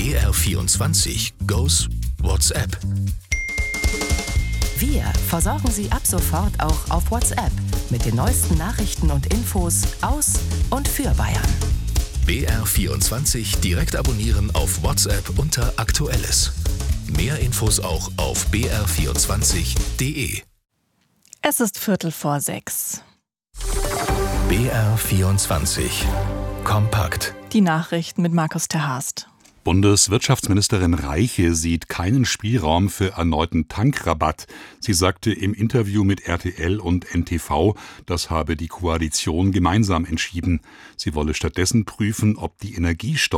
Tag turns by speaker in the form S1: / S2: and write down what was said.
S1: BR24 goes WhatsApp.
S2: Wir versorgen Sie ab sofort auch auf WhatsApp mit den neuesten Nachrichten und Infos aus und für Bayern.
S1: BR24 direkt abonnieren auf WhatsApp unter Aktuelles. Mehr Infos auch auf br24.de.
S3: Es ist 5:45.
S1: BR24 kompakt.
S3: Die Nachrichten mit Markus Terhast.
S4: Bundeswirtschaftsministerin Reiche sieht keinen Spielraum für erneuten Tankrabatt. Sie sagte im Interview mit RTL und NTV, das habe die Koalition gemeinsam entschieden. Sie wolle stattdessen prüfen, ob die Energiesteuer